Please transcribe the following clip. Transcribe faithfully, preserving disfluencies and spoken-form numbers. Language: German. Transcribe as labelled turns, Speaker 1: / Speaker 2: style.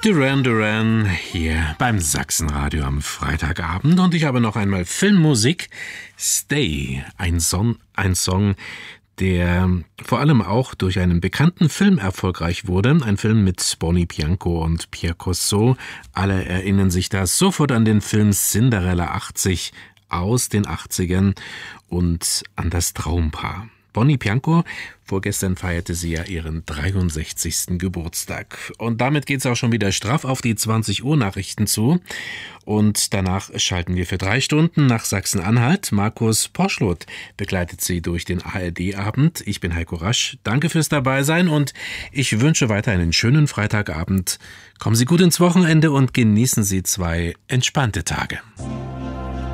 Speaker 1: Duran Duran hier beim Sachsenradio am Freitagabend und ich habe noch einmal Filmmusik. Stay, ein Song, ein Song, der vor allem auch durch einen bekannten Film erfolgreich wurde. Ein Film mit Boni Bianco und Pierre Cossot. Alle erinnern sich da sofort an den Film Cinderella achtzig aus den achtzigern und an das Traumpaar. Boni Bianco, vorgestern feierte sie ja ihren dreiundsechzigsten Geburtstag. Und damit geht's auch schon wieder straff auf die zwanzig Uhr Nachrichten zu. Und danach schalten wir für drei Stunden nach Sachsen-Anhalt. Markus Porschloth begleitet Sie durch den A R D-Abend. Ich bin Heiko Rasch. Danke fürs Dabeisein und ich wünsche weiter einen schönen Freitagabend. Kommen Sie gut ins Wochenende und genießen Sie zwei entspannte Tage.